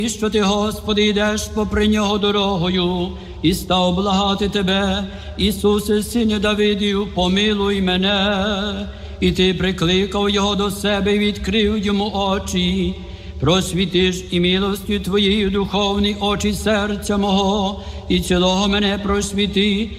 що ти, Господи, йдеш попри нього дорогою, і став благати тебе, Ісусе, Сине Давидів, помилуй мене. І ти прикликав його до себе і відкрив йому очі. Просвіти ж і милостю Твоєю духовні очі серця мого, і цілого мене просвіти,